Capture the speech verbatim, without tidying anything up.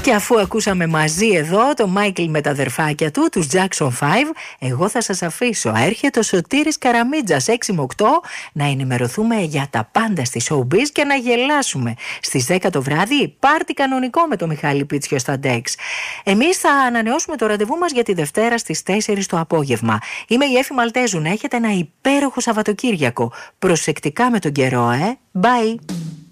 Και αφού ακούσαμε μαζί εδώ το Μάικλ με τα αδερφάκια του, τους Jackson πέντε, εγώ θα σας αφήσω. Έρχεται ο Σωτήρης Καραμίτζας έξι με οκτώ να ενημερωθούμε για τα πάντα στη showbiz και να γελάσουμε. Στις δέκα το βράδυ πάρτι κανονικό με το Μιχάλη Πίτσιο στα Dex. Εμείς θα ανανεώσουμε το ραντεβού μας για τη Δευτέρα στις τέσσερις το απόγευμα. Είμαι η Έφη Μαλτέζου, να έχετε ένα υπέροχο Σαββατοκύριακο. Προσεκτικά με τον καιρό, ε! Bye!